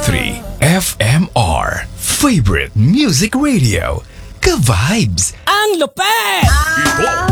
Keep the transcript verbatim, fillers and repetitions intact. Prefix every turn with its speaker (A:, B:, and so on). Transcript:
A: three F M R Favorite Music Radio. Ka-vibes!
B: Ang lupet!
A: Ito